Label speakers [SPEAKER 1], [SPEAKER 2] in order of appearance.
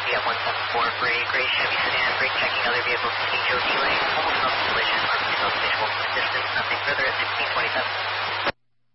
[SPEAKER 1] VF-174 for a gray Chevy sedan, brake checking other vehicles, HOD lane, almost no collision, RP self-visual from a distance, nothing further at 1627.